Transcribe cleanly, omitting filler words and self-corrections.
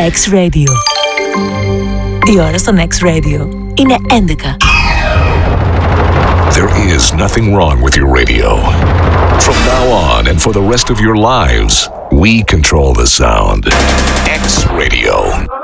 X-Radio. Η ώρα στον X-Radio είναι 11. There is nothing wrong with your radio. From now on and for the rest of your lives, we control the sound. X-Radio.